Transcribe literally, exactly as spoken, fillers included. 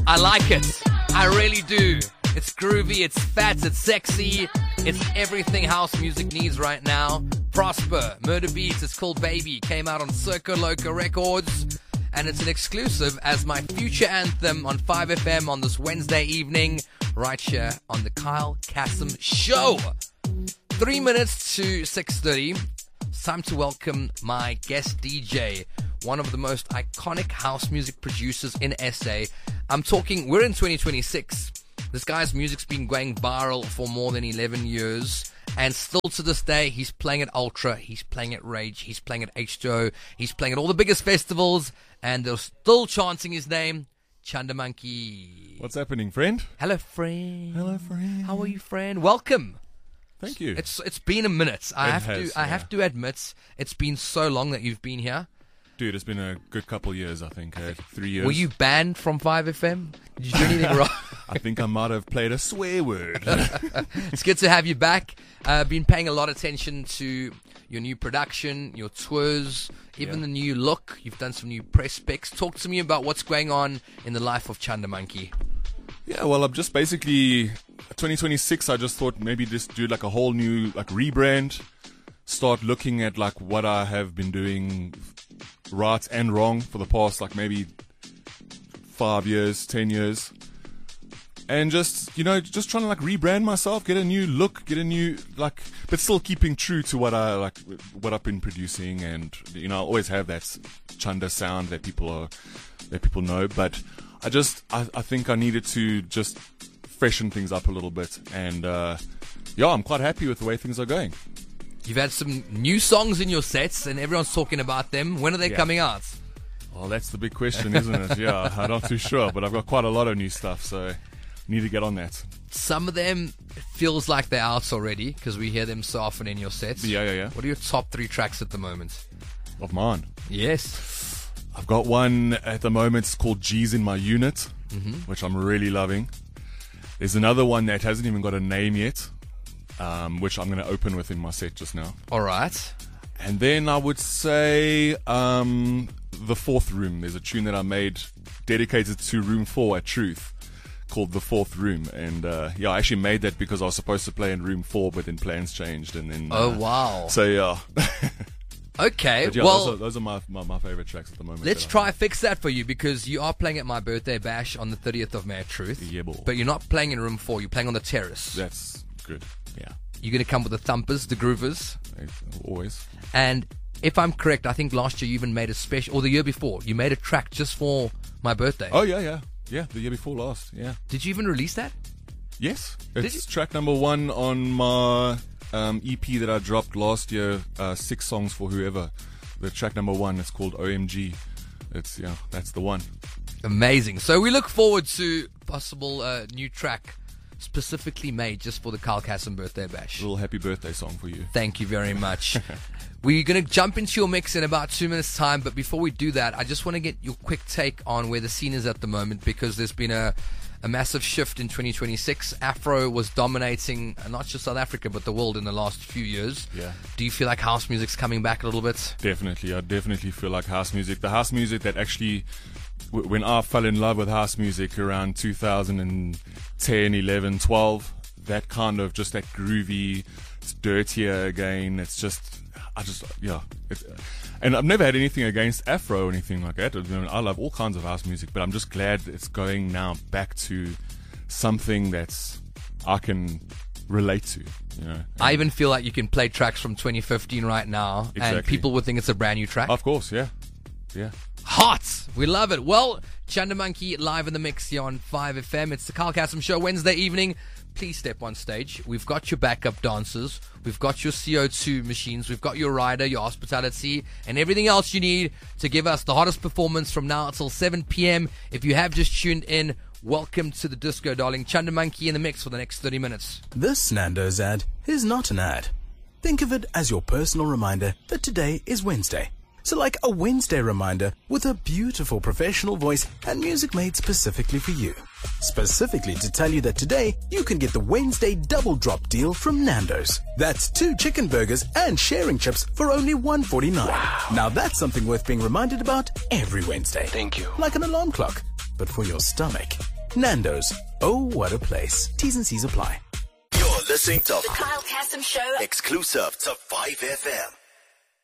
I like it. I really do. It's groovy, it's fat, it's sexy. It's everything house music needs right now. Prosper, Murder Beats, it's called Baby. Came out on Circo Loco Records. And it's an exclusive as my future anthem on five F M on this Wednesday evening. Right here on the Kyle Kassem Show. Three minutes to six thirty. It's time to welcome my guest D J. One of the most iconic house music producers in S A. I'm talking, we're in twenty twenty-six. This guy's music's been going viral for more than eleven years. And still to this day, he's playing at Ultra, he's playing at Rage, he's playing at H two O, he's playing at all the biggest festivals. And they're still chanting his name, Chanda Monkey. What's happening, friend? Hello, friend. Hello, friend. How are you, friend? Welcome. Thank you. It's It's been a minute. I It have has, to I yeah. have to admit, it's been so long that you've been here. Dude, it's been a good couple of years, I think. Uh, three years. Were you banned from five F M? Did you do anything wrong? I think I might have played a swear word. It's good to have you back. I've uh, been paying a lot of attention to your new production, your tours, even Yeah. the new look. You've done some new press pics. Talk to me about what's going on in the life of Chanda Monkey. Yeah, well, I'm just basically twenty twenty-six. I just thought maybe just do like a whole new like rebrand. Start looking at like what I have been doing right and wrong for the past like maybe five years, ten years. And just, you know, just trying to like rebrand myself, get a new look, get a new like, but still keeping true to what I like, what I've been producing, and you know, I always have that Chanda sound that people are, that people know. But I just, I, I think I needed to just freshen things up a little bit, and uh, yeah, I'm quite happy with the way things are going. You've had some new songs in your sets, and everyone's talking about them. When are they Yeah. coming out? Well, that's the big question, isn't it? Yeah, I'm not too sure, but I've got quite a lot of new stuff, so need to get on that. Some of them it feels like they're out already because we hear them so often in your sets. Yeah, yeah, yeah. What are your top three tracks at the moment? Of mine. Yes. I've got one at the moment. It's called G's in My Unit, Mm-hmm. which I'm really loving. There's another one that hasn't even got a name yet, um, which I'm going to open with in my set just now. All right. And then I would say um, The Fourth Room. There's a tune that I made dedicated to Room four at Truth called The Fourth Room. And uh, yeah, I actually made that because I was supposed to play in Room four, but then plans changed. And then Oh, uh, wow. So yeah. Okay. But yeah, well, those are, those are my, my, my favorite tracks at the moment. let's that I- try fix that for you because you are playing at my birthday bash on the thirtieth of May at Truth. Yeah, boy. But you're not playing in room four. You're playing on the terrace. That's good. Yeah. You're going to come with the thumpers, the groovers. Always. And if I'm correct, I think last year you even made a special, or the year before, you made a track just for my birthday. Oh, yeah, yeah. Yeah, the year before last. Yeah. Did you even release that? Yes. Did It's you? track number one on my um, E P that I dropped last year, uh, Six Songs for Whoever. The track number one is called O M G. It's, yeah, that's the one. Amazing. So we look forward to possible uh, new track specifically made just for the Kyle Kassem birthday bash. Little happy birthday song for you. Thank you very much. We're going to jump into your mix in about two minutes' time, but before we do that, I just want to get your quick take on where the scene is at the moment because there's been a, a massive shift in twenty twenty-six. Afro was dominating uh, not just South Africa, but the world in the last few years. Yeah. Do you feel like house music's coming back a little bit? Definitely. I definitely feel like house music. The house music that actually, w- when I fell in love with house music around two thousand ten, eleven, twelve, that kind of just that groovy, it's dirtier again. It's just, I just, yeah. It's, and I've never had anything against Afro or anything like that. I, mean, I love all kinds of house music, but I'm just glad it's going now back to something that's I can relate to. You know, I even feel like you can play tracks from twenty fifteen right now, and Exactly. people would think it's a brand new track. of course, yeah, yeah. Hot! We love it. Well, Chanda Monkey live in the mix here on five F M. It's the Kyle Kassem Show Wednesday evening. Please step on stage. We've got your backup dancers. We've got your C O two machines. We've got your rider, your hospitality, and everything else you need to give us the hottest performance from now until seven p.m. If you have just tuned in, welcome to the disco, darling. Chanda Monkey in the mix for the next thirty minutes. This Nando's ad is not an ad. Think of it as your personal reminder that today is Wednesday. So like a Wednesday reminder with a beautiful professional voice and music made specifically for you. Specifically to tell you that today you can get the Wednesday double drop deal from Nando's. That's two chicken burgers and sharing chips for only one forty-nine. Wow. Now that's something worth being reminded about every Wednesday. Thank you. Like an alarm clock, but for your stomach. Nando's. Oh, what a place. T's and C's apply. You're listening to The Kyle Kassem Show. exclusive to five F M.